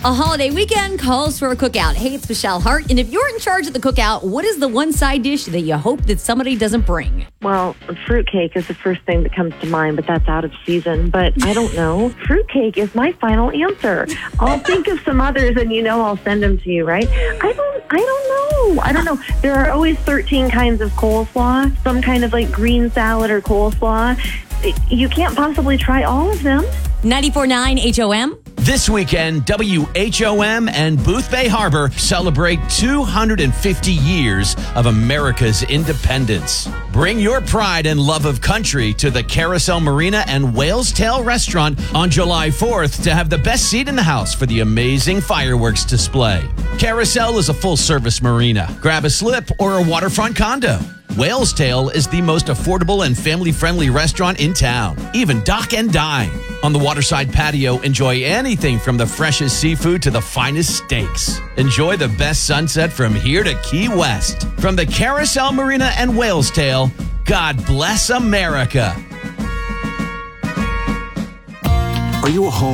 A holiday weekend calls for a cookout. Hey, it's Michelle Hart. And if you're in charge of the cookout, what is the one side dish that you hope that somebody doesn't bring? Well, fruitcake is the first thing that comes to mind, but that's out of season. But I don't know. Fruitcake is my final answer. I'll think of some others and I'll send them to you, right? I don't know. There are always 13 kinds of coleslaw, some kind of like green salad or coleslaw. You can't possibly try all of them. 94.9 HOM. This weekend, WHOM and Booth Bay Harbor celebrate 250 years of America's independence. Bring your pride and love of country to the Carousel Marina and Whale's Tail Restaurant on July 4th to have the best seat in the house for the amazing fireworks display. Carousel is a full-service marina. Grab a slip or a waterfront condo. Whale's Tail is the most affordable and family-friendly restaurant in town. Even dock and dine. On the waterside patio, enjoy anything from the freshest seafood to the finest steaks. Enjoy the best sunset from here to Key West. From the Carousel Marina and Whale's Tail, God bless America. Are you a home